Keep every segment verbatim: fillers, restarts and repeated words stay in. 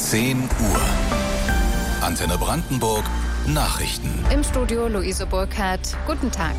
zehn Uhr. Antenne Brandenburg Nachrichten. Im Studio Luise Burkhardt. Guten Tag.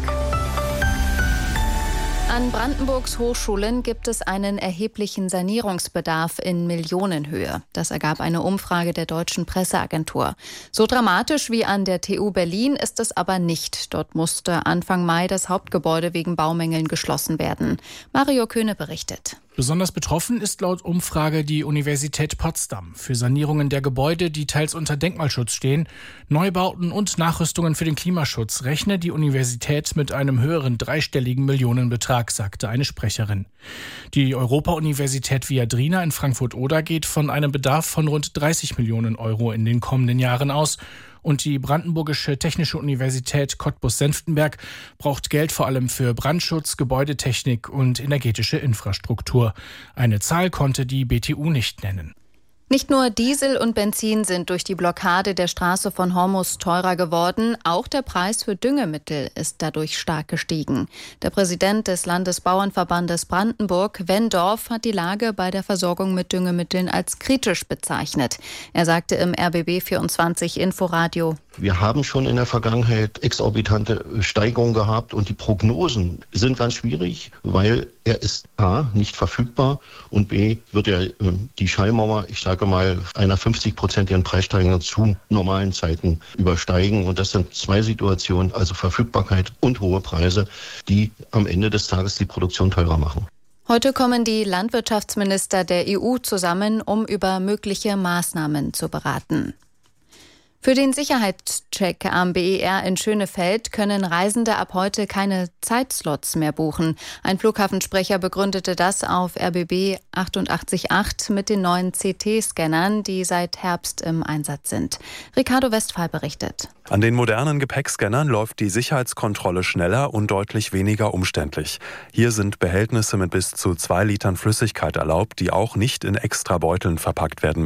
An Brandenburgs Hochschulen gibt es einen erheblichen Sanierungsbedarf in Millionenhöhe. Das ergab eine Umfrage der Deutschen Presseagentur. So dramatisch wie an der T U Berlin ist es aber nicht. Dort musste Anfang Mai das Hauptgebäude wegen Baumängeln geschlossen werden. Mario Köhne berichtet. Besonders betroffen ist laut Umfrage die Universität Potsdam. Für Sanierungen der Gebäude, die teils unter Denkmalschutz stehen, Neubauten und Nachrüstungen für den Klimaschutz rechne die Universität mit einem höheren dreistelligen Millionenbetrag, sagte eine Sprecherin. Die Europa-Universität Viadrina in Frankfurt-Oder geht von einem Bedarf von rund dreißig Millionen Euro in den kommenden Jahren aus. Und die Brandenburgische Technische Universität Cottbus-Senftenberg braucht Geld vor allem für Brandschutz, Gebäudetechnik und energetische Infrastruktur. Eine Zahl konnte die B T U nicht nennen. Nicht nur Diesel und Benzin sind durch die Blockade der Straße von Hormus teurer geworden, auch der Preis für Düngemittel ist dadurch stark gestiegen. Der Präsident des Landesbauernverbandes Brandenburg, Wendorf, hat die Lage bei der Versorgung mit Düngemitteln als kritisch bezeichnet. Er sagte im R B B vierundzwanzig Inforadio: Wir haben schon in der Vergangenheit exorbitante Steigerungen gehabt und die Prognosen sind ganz schwierig, weil er ist A, nicht verfügbar und B, wird er äh, die Schallmauer, ich sage mal, einer fünfzig-prozentigen Preissteigerung zu normalen Zeiten übersteigen. Und das sind zwei Situationen, also Verfügbarkeit und hohe Preise, die am Ende des Tages die Produktion teurer machen. Heute kommen die Landwirtschaftsminister der E U zusammen, um über mögliche Maßnahmen zu beraten. Für den Sicherheitscheck am B E R in Schönefeld können Reisende ab heute keine Zeitslots mehr buchen. Ein Flughafensprecher begründete das auf R B B achtundachtzig Komma acht mit den neuen C T-Scannern, die seit Herbst im Einsatz sind. Ricardo Westphal berichtet. An den modernen Gepäckscannern läuft die Sicherheitskontrolle schneller und deutlich weniger umständlich. Hier sind Behältnisse mit bis zu zwei Litern Flüssigkeit erlaubt, die auch nicht in Extrabeuteln verpackt werden müssen.